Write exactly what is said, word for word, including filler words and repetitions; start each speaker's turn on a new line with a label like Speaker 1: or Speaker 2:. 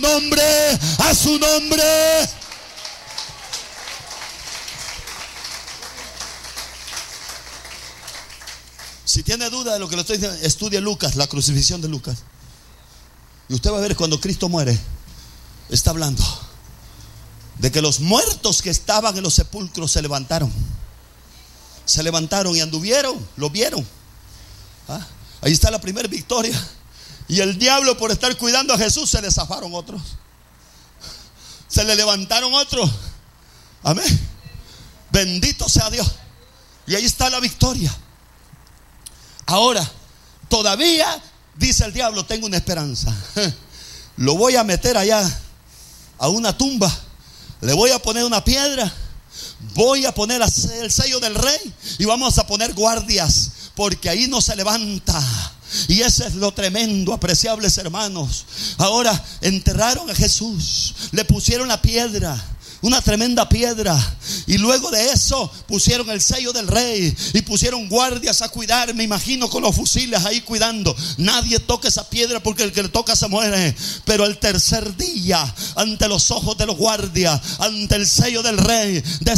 Speaker 1: nombre, a su nombre. Si tiene duda de lo que le estoy diciendo, estudie Lucas, la crucifixión de Lucas. Y usted va a ver cuando Cristo muere, está hablando de que los muertos que estaban en los sepulcros se levantaron. Se levantaron y anduvieron, lo vieron. ¿Ah? Ahí está la primera victoria. Y el diablo, por estar cuidando a Jesús, se le zafaron otros. Se le levantaron otros. Amén. Bendito sea Dios. Y ahí está la victoria. Ahora, todavía dice el diablo, tengo una esperanza. Lo voy a meter allá a una tumba. Le voy a poner una piedra. Voy a poner el sello del rey. Y vamos a poner guardias, porque ahí no se levanta. Y ese es lo tremendo, apreciables hermanos. Ahora enterraron a Jesús. Le pusieron la piedra, una tremenda piedra. Y luego de eso pusieron el sello del rey. Y pusieron guardias a cuidar. Me imagino con los fusiles ahí cuidando. Nadie toque esa piedra, porque el que le toca se muere. Pero el tercer día, ante los ojos de los guardias, ante el sello del rey,